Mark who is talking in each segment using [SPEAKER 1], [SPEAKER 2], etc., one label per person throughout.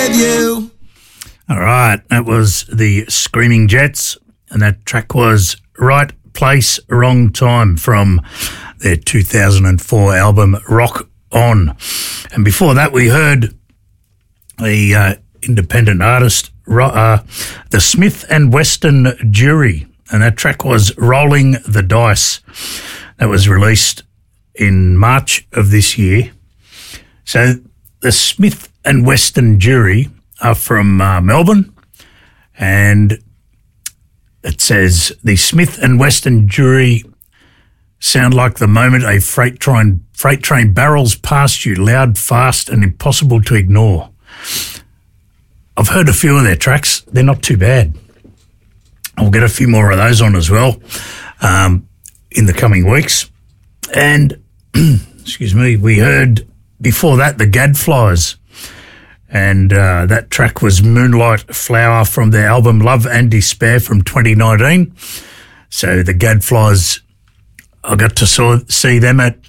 [SPEAKER 1] with you.
[SPEAKER 2] All right, that was the Screaming Jets, and that track was Right Place, Wrong Time from their 2004 album Rock On. And before that, we heard the independent artist, the Smith and Weston Jury, and that track was Rolling the Dice. That was released in March of this year. So the Smith and Weston Jury are from Melbourne, and it says the Smith and Weston Jury sound like the moment a freight train barrels past you, loud, fast, and impossible to ignore. I've heard a few of their tracks. They're not too bad. I'll get a few more of those on as well in the coming weeks. And, excuse me, we heard before that the Gadflies, and that track was Moonlight Flower from their album Love and Despair from 2019. So the Gadflies, I got to see them at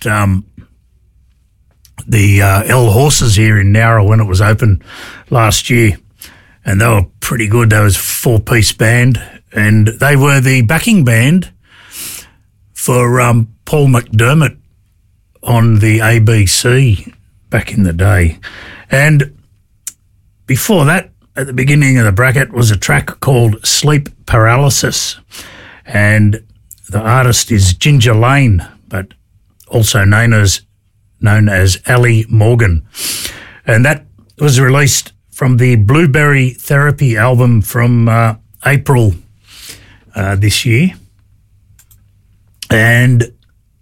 [SPEAKER 2] the El Horses here in Nowra when it was open last year, and they were pretty good. They was a 4-piece band, and they were the backing band for Paul McDermott on the ABC back in the day. And before that, at the beginning of the bracket, was a track called Sleep Paralysis, and the artist is Ginger Lane, but also known as Ali Morgan. And that was released from the Blueberry Therapy album from April this year. And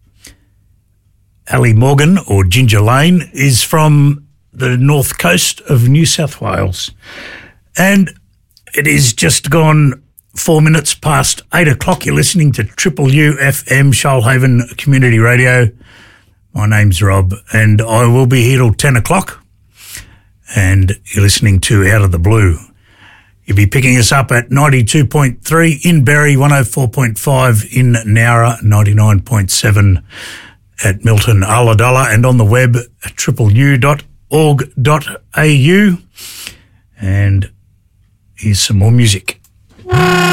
[SPEAKER 2] Ali Morgan, or Ginger Lane, is from the north coast of New South Wales. And it is just gone 4 minutes past 8 o'clock. You're listening to Triple U FM, Shoalhaven Community Radio. My name's Rob, and I will be here till 10 o'clock. And you're listening to Out of the Blue. You'll be picking us up at 92.3 in Berry, 104.5 in Nowra, 99.7 at Milton Ulladulla, and on the web at tripleu.org.au. And here's some more music.